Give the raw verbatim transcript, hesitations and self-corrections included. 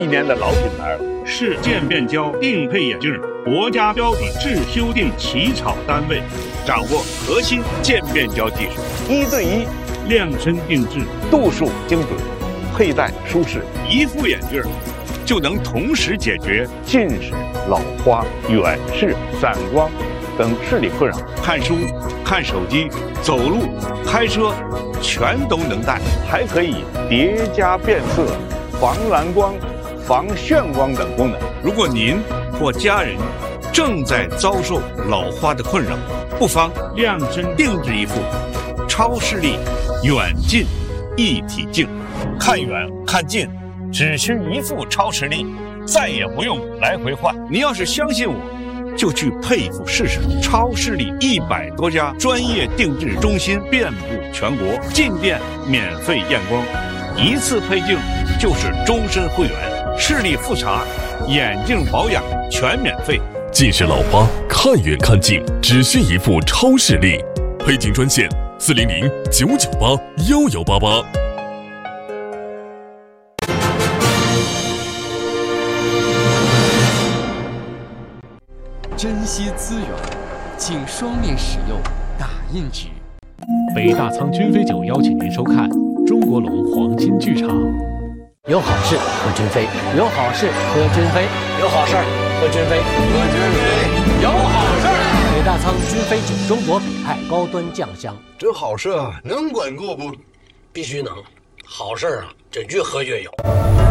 一年的老品牌了。 是渐变胶定配眼镜，国家标准制修订起草单位， 掌握核心渐变胶技术，一对一量身定制， 度数精准，佩戴舒适， 一副眼镜就能同时解决近视、老花、远视、散光等视力困扰。 看书、看手机、走路、开车，全都能戴， 还可以叠加变色、防蓝光、防眩光等功能。 如果您或家人正在遭受老花的困扰，不妨量身定制一副超视力远近一体镜，看远看近只需一副超视力，再也不用来回换。您要是相信我，就去配一副试试。超视力一百多家专业定制中心遍布全国，进店免费验光，一次配镜就是终身会员。视力复查、眼镜保养全免费。 近视老花看远看近只需一副超视力，配镜专线四零零九九八幺幺八八。 珍惜资源，请双面使用打印纸。 北大仓君飞酒邀请您收看中国龙黄金剧场。 有好事喝君飞，有好事喝君飞，有好事喝君飞，喝君飞，有好事。北大仓君飞酒，中国北派高端酱香。 这好事能管够不？ 必须能，好事啊，这越喝越有。